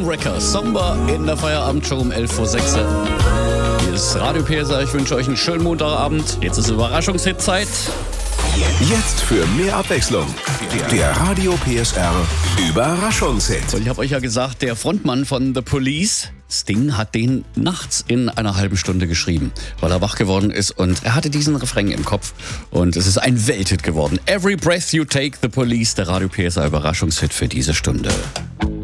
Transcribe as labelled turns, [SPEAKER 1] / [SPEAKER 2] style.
[SPEAKER 1] Wrecker, Somber in der Feierabendshow um 11.06 Uhr. Hier ist Radio PSR, ich wünsche euch einen schönen Montagabend. Jetzt ist Überraschungshit-Zeit.
[SPEAKER 2] Jetzt für mehr Abwechslung. Der Radio PSR Überraschungshit.
[SPEAKER 1] Und ich habe euch ja gesagt, der Frontmann von The Police, Sting, hat den nachts in einer halben Stunde geschrieben, weil er wach geworden ist und er hatte diesen Refrain im Kopf und es ist ein Welthit geworden. Every Breath You Take, The Police, der Radio PSR Überraschungshit für diese Stunde.